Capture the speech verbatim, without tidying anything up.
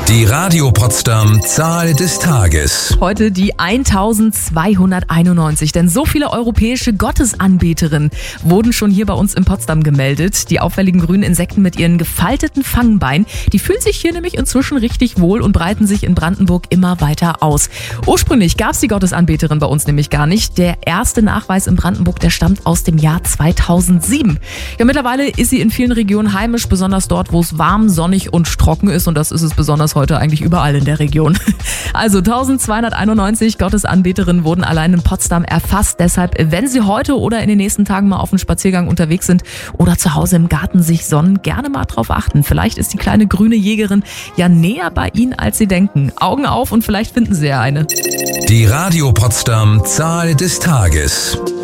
Die Radio Potsdam Zahl des Tages. Heute die eintausendzweihunderteinundneunzig, denn so viele europäische Gottesanbeterinnen wurden schon hier bei uns in Potsdam gemeldet. Die auffälligen grünen Insekten mit ihren gefalteten Fangbeinen, die fühlen sich hier nämlich inzwischen richtig wohl und breiten sich in Brandenburg immer weiter aus. Ursprünglich gab es die Gottesanbeterin bei uns nämlich gar nicht. Der erste Nachweis in Brandenburg, der stammt aus dem Jahr zweitausendsieben. Ja, mittlerweile ist sie in vielen Regionen heimisch, besonders dort, wo es warm, sonnig und trocken ist, und das ist es besonders heute eigentlich überall in der Region. Also eintausendzweihunderteinundneunzig Gottesanbeterinnen wurden allein in Potsdam erfasst. Deshalb, wenn Sie heute oder in den nächsten Tagen mal auf einen Spaziergang unterwegs sind oder zu Hause im Garten sich sonnen, gerne mal drauf achten. Vielleicht ist die kleine grüne Jägerin ja näher bei Ihnen, als Sie denken. Augen auf und vielleicht finden Sie ja eine. Die Radio Potsdam Zahl des Tages.